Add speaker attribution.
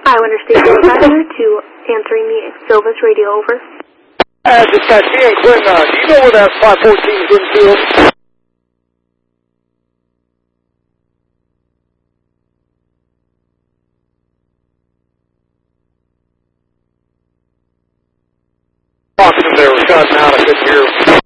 Speaker 1: Islander Station Dispatcher to answering the Silvis radio, over.
Speaker 2: Dispatch, Ian Quinn, do you know where that 514's infield? Talking there, was cutting out, I couldn't hear.